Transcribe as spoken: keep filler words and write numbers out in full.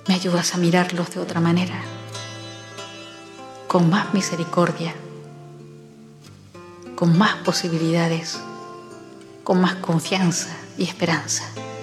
me ayudas a mirarlos de otra manera, con más misericordia, con más posibilidades, con más confianza y esperanza.